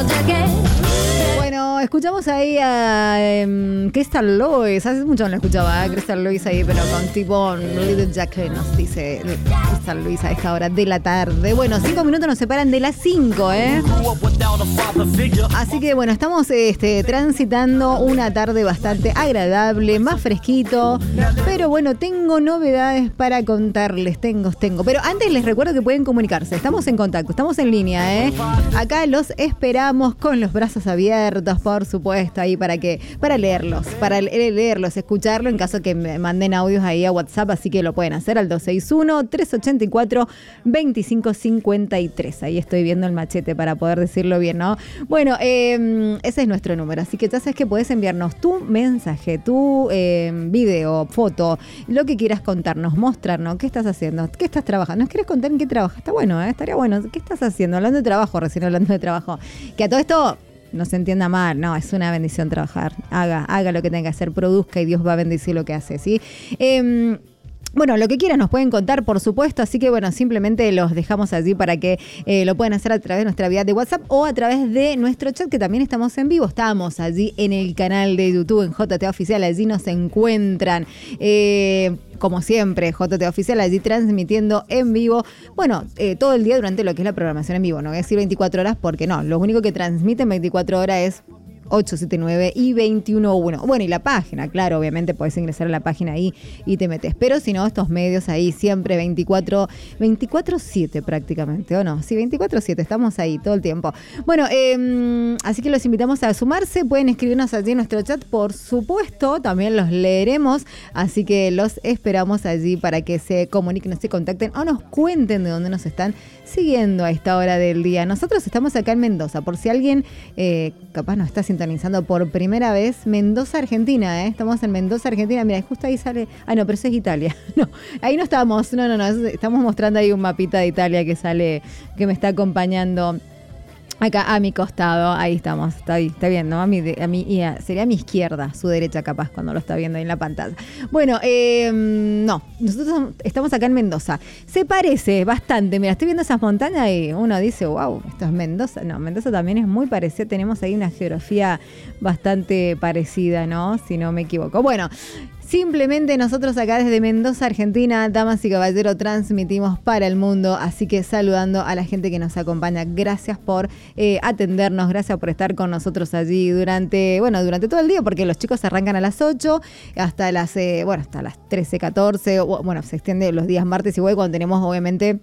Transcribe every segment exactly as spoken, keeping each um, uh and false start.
Bueno, escuchamos ahí a um, Crystal Lois. Hace mucho no la escuchaba, ¿eh? Crystal Lois ahí, pero con tipo Little Jack nos dice Crystal Lois a esta hora de la tarde. Bueno, cinco minutos nos separan de las cinco, ¿eh? Así que bueno, estamos este, transitando una tarde bastante agradable, más fresquito. Pero bueno, tengo novedades para contarles, tengo, tengo. Pero antes les recuerdo que pueden comunicarse. Estamos en contacto, estamos en línea, ¿eh? Acá los esperamos con los brazos abiertos, por supuesto, ahí para que para leerlos, para leerlos, escucharlo en caso que me manden audios ahí a WhatsApp, así que lo pueden hacer al dos seis uno, tres ocho cuatro, dos cinco cinco tres. Ahí estoy viendo el machete para poder decirlo bien, ¿no? Bueno, eh, ese es nuestro número, así que ya sabes que puedes enviarnos tu mensaje, tu eh, video, foto, lo que quieras contarnos, mostrarnos, qué estás haciendo, qué estás trabajando. ¿Nos quieres contar en qué trabajas? Está bueno, ¿eh? Estaría bueno. ¿Qué estás haciendo? Hablando de trabajo, recién hablando de trabajo. Que a todo esto no se entienda mal, no, es una bendición trabajar. Haga, haga lo que tenga que hacer, produzca y Dios va a bendecir lo que hace, ¿sí? Eh, Bueno, lo que quieran nos pueden contar, por supuesto, así que bueno, simplemente los dejamos allí para que eh, lo puedan hacer a través de nuestra vía de WhatsApp o a través de nuestro chat, que también estamos en vivo. Estamos allí en el canal de YouTube, en J T Oficial, allí nos encuentran. Eh, como siempre, J T Oficial, allí transmitiendo en vivo, bueno, eh, todo el día durante lo que es la programación en vivo. No voy a decir veinticuatro horas porque no, lo único que transmiten veinticuatro horas es ocho siete nueve y veintiuno uno. Bueno, y la página, claro, obviamente podés ingresar a la página ahí y te metes. Pero si no, estos medios ahí siempre veinticuatro siete prácticamente, ¿o no? Sí, veinticuatro siete, estamos ahí todo el tiempo. Bueno, eh, así que los invitamos a sumarse. Pueden escribirnos allí en nuestro chat, por supuesto. También los leeremos. Así que los esperamos allí para que se comuniquen, se contacten o nos cuenten de dónde nos están siguiendo a esta hora del día. Nosotros estamos acá en Mendoza, por si alguien eh, capaz nos está sintonizando por primera vez. Mendoza, Argentina, ¿eh? Estamos en Mendoza, Argentina. Mira, justo ahí sale... Ah, no, pero eso es Italia. No, ahí no estamos. No, no, no. Estamos mostrando ahí un mapita de Italia que sale, que me está acompañando acá a mi costado. Ahí estamos, está ahí, está viendo, a mi, a mi, y a, sería a mi izquierda, su derecha capaz cuando lo está viendo ahí en la pantalla. Bueno, eh, no, nosotros estamos acá en Mendoza. Se parece bastante, mira, estoy viendo esas montañas y uno dice, wow, esto es Mendoza. No, Mendoza también es muy parecida, tenemos ahí una geografía bastante parecida, ¿no? Si no me equivoco. Bueno, simplemente nosotros acá desde Mendoza, Argentina, damas y caballeros, transmitimos para el mundo, así que saludando a la gente que nos acompaña. Gracias por eh, atendernos, gracias por estar con nosotros allí durante, bueno, durante todo el día, porque los chicos arrancan a las ocho hasta las, eh, bueno, hasta las trece, catorce, o, bueno, se extiende los días martes y jueves cuando tenemos obviamente...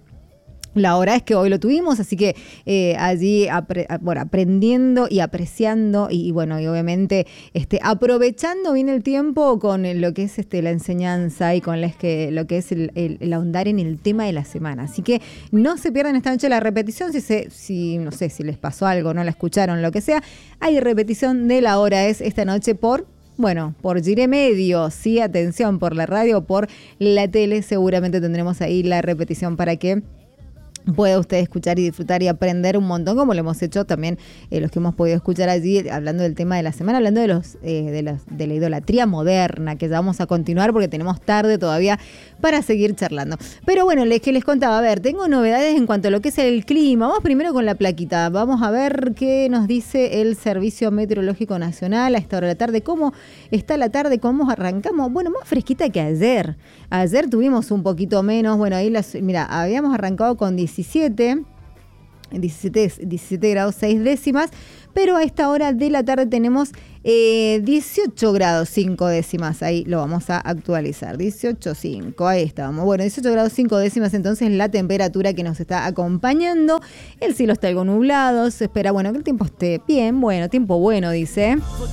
La hora es que hoy lo tuvimos, así que eh, allí apre, bueno, aprendiendo y apreciando y, y bueno, y obviamente este, aprovechando bien el tiempo con lo que es este, la enseñanza y con las que, lo que es el, el, el ahondar en el tema de la semana. Así que no se pierdan esta noche la repetición, si, se, si no sé si les pasó algo, no la escucharon, lo que sea. Hay repetición de la hora, es esta noche por... Bueno, por Gire Medio, sí, atención, por la radio, por la tele, seguramente tendremos ahí la repetición para que puede usted escuchar y disfrutar y aprender un montón, como lo hemos hecho también eh, los que hemos podido escuchar allí, hablando del tema de la semana, hablando de los eh, de, los, de la idolatría moderna, que ya vamos a continuar porque tenemos tarde todavía para seguir charlando. Pero bueno, les que les contaba, a ver, tengo novedades en cuanto a lo que es el clima. Vamos primero con la plaquita, vamos a ver qué nos dice el Servicio Meteorológico Nacional a esta hora de la tarde, cómo está la tarde, cómo arrancamos. Bueno, más fresquita que ayer. Ayer tuvimos un poquito menos, bueno, ahí las, mira, habíamos arrancado con diecisiete, diecisiete, diecisiete grados seis décimas, pero a esta hora de la tarde tenemos eh, dieciocho grados cinco décimas, ahí lo vamos a actualizar, dieciocho cinco, ahí estamos. Bueno, dieciocho grados cinco décimas, entonces la temperatura que nos está acompañando. El cielo está algo nublado, se espera, bueno, que el tiempo esté bien, bueno, tiempo bueno, dice.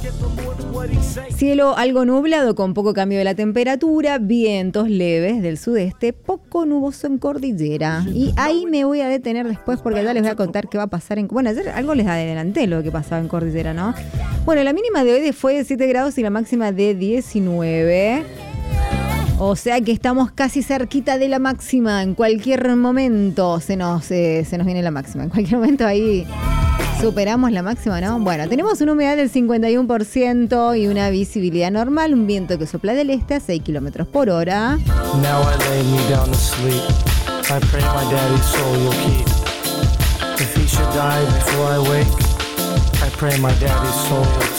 Cielo algo nublado con poco cambio de la temperatura, vientos leves del sudeste, poco nuboso en cordillera. Y ahí me voy a detener después porque ya les voy a contar qué va a pasar en... Bueno, ayer algo les adelanté lo que pasaba en cordillera, ¿no? Bueno, la mínima de hoy fue de siete grados y la máxima de diecinueve. O sea que estamos casi cerquita de la máxima. En cualquier momento se nos, eh, se nos viene la máxima. En cualquier momento ahí superamos la máxima, ¿no? Bueno, tenemos una humedad del cincuenta y uno por ciento y una visibilidad normal. Un viento que sopla del este a seis kilómetros por hora. Now I lay me down to sleep. I pray my daddy's soul you'll keep. If he should die before I wake, pray my daddy's soul